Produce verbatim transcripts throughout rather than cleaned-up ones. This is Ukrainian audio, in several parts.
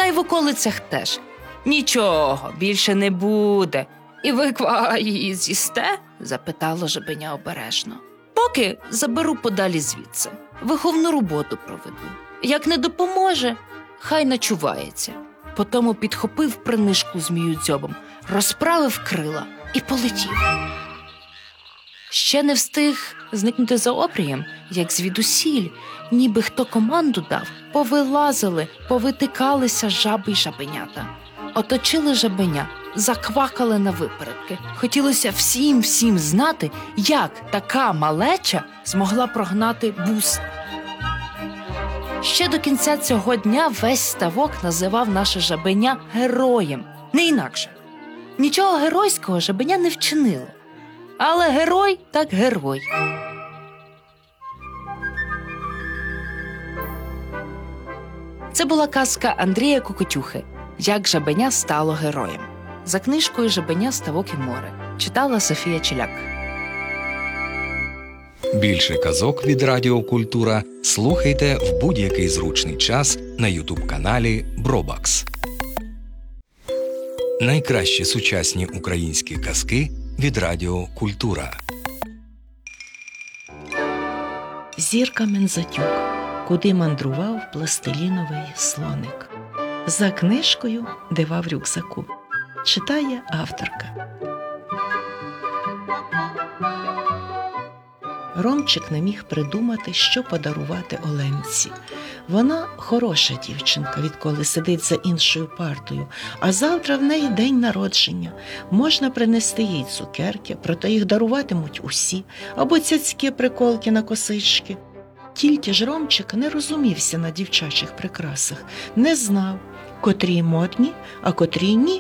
й в околицях теж. Нічого більше не буде. І ви ква її з'їсте? Запитало жабеня обережно. Поки заберу подалі звідси. Виховну роботу проведу. Як не допоможе, хай начувається. Потому підхопив принишку змію дзьобом, розправив крила і полетів. Ще не встиг зникнути за обрієм, як звідусіль, ніби хто команду дав, повилазили, повитикалися жаби й жабенята. Оточили жабеня, заквакали на випередки. Хотілося всім-всім знати, як така малеча змогла прогнати бус. Ще до кінця цього дня весь ставок називав наше жабеня героєм. Не інакше. Нічого геройського жабеня не вчинило. Але герой так герой. Це була казка Андрія Кокотюхи «Як жабеня стало героєм». За книжкою «Жабеня, ставок і море». Читала Софія Челяк. Більше казок від Радіо Культура слухайте в будь-який зручний час на ютуб-каналі Бробакс. Найкращі сучасні українські казки від Радіо Культура. Зірка Мензатюк. Куди мандрував пластиліновий слоник. За книжкою «Дива в рюкзаку». Читає авторка. Ромчик не міг придумати, що подарувати Оленці. Вона хороша дівчинка, відколи сидить за іншою партою, а завтра в неї день народження. Можна принести їй цукерки, проте їх даруватимуть усі, або цяцьки-приколки на косички. Тільки ж Ромчик не розумівся на дівчачих прикрасах, не знав, котрі модні, а котрі ні.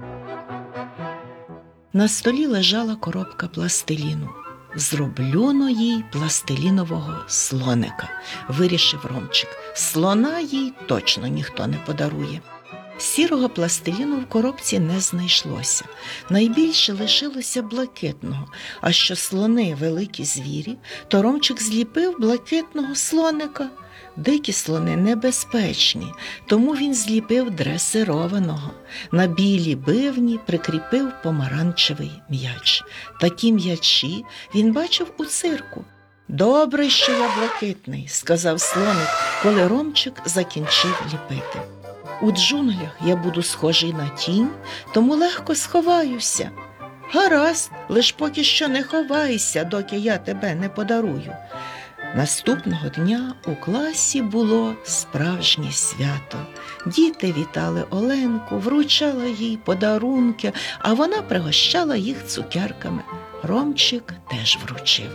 На столі лежала коробка пластиліну. «Зроблю-но їй пластилінового слоника», – вирішив Ромчик. Слона їй точно ніхто не подарує. Сірого пластиліну в коробці не знайшлося. Найбільше лишилося блакитного, а що слони – великі звірі, то Ромчик зліпив блакитного слоника. Дикі слони небезпечні, тому він зліпив дресированого. На білі бивні прикріпив помаранчевий м'яч. Такі м'ячі він бачив у цирку. «Добре, що я блакитний», – сказав слоник, коли Ромчик закінчив ліпити. «У джунглях я буду схожий на тінь, тому легко сховаюся». «Гаразд, лиш поки що не ховайся, доки я тебе не подарую». Наступного дня у класі було справжнє свято. Діти вітали Оленку, вручали їй подарунки, а вона пригощала їх цукерками. Ромчик теж вручив.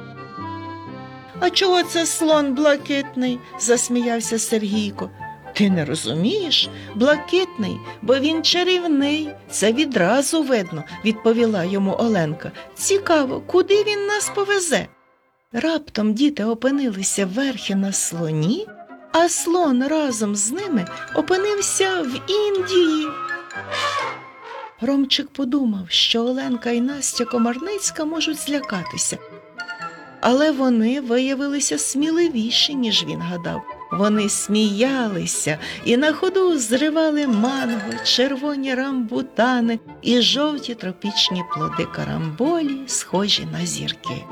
«А чого це слон блакитний?» – засміявся Сергійко. «Ти не розумієш? Блакитний, бо він чарівний. Це відразу видно», – відповіла йому Оленка. «Цікаво, куди він нас повезе?» Раптом діти опинилися верхи на слоні, а слон разом з ними опинився в Індії. Ромчик подумав, що Оленка і Настя Комарницька можуть злякатися. Але вони виявилися сміливіші, ніж він гадав. Вони сміялися і на ходу зривали манго, червоні рамбутани і жовті тропічні плоди карамболі, схожі на зірки.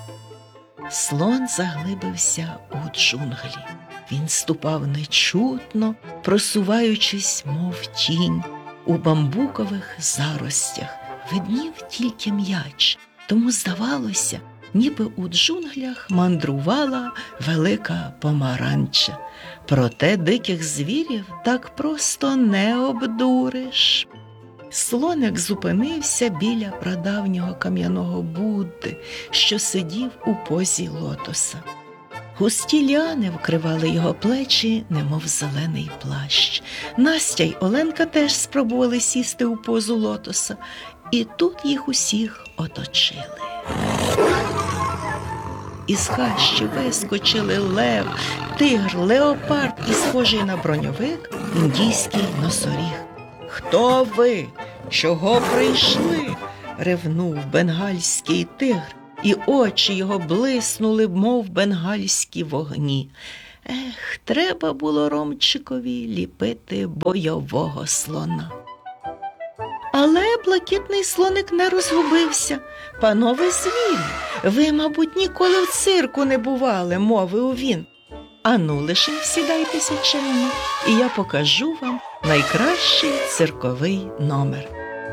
Слон заглибився у джунглі. Він ступав нечутно, просуваючись, мов тінь. У бамбукових заростях виднів тільки м'яч, тому здавалося, ніби у джунглях мандрувала велика помаранча. Проте диких звірів так просто не обдуриш. Слоник зупинився біля прадавнього кам'яного Будди, що сидів у позі лотоса. Густі ліани вкривали його плечі, немов зелений плащ. Настя й Оленка теж спробували сісти у позу лотоса, і тут їх усіх оточили. Із хащі вискочили лев, тигр, леопард і, схожий на броньовик, індійський носоріг. «Хто ви? Чого прийшли?» – ревнув бенгальський тигр, і очі його блиснули, мов бенгальські вогні. Ех, треба було Ромчикові ліпити бойового слона. Але блакитний слоник не розгубився. «Панове звірі, ви, мабуть, ніколи в цирку не бували», – мовив він. «Ану, лише сідайтеся чемно, і я покажу вам найкращий цирковий номер».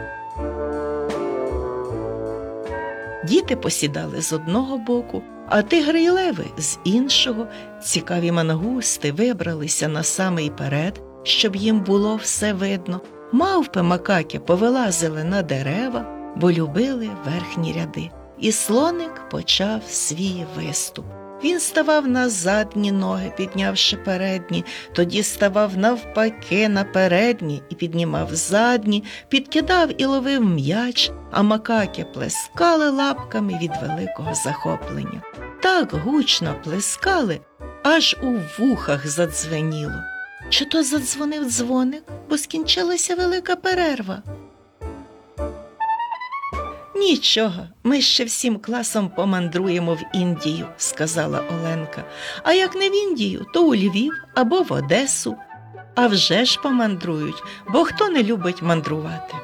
Діти посідали з одного боку, а тигри й леви з іншого. Цікаві мангусти вибралися на самий перед, щоб їм було все видно. Мавпи макаки повилазили на дерева, бо любили верхні ряди. І слоник почав свій виступ. Він ставав на задні ноги, піднявши передні, тоді ставав навпаки на передні і піднімав задні, підкидав і ловив м'яч, а макаки плескали лапками від великого захоплення. Так гучно плескали, аж у вухах задзвеніло. Чи то задзвонив дзвоник, бо скінчилася велика перерва? «Нічого, ми ще всім класом помандруємо в Індію», – сказала Оленка. «А як не в Індію, то у Львів або в Одесу. А вже ж помандрують, бо хто не любить мандрувати?»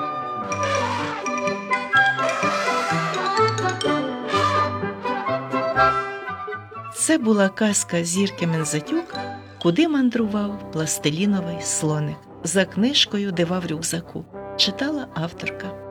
Це була казка Зірки Мензатюк «Куди мандрував пластиліновий слоник» за книжкою «Дива в рюкзаку». Читала авторка.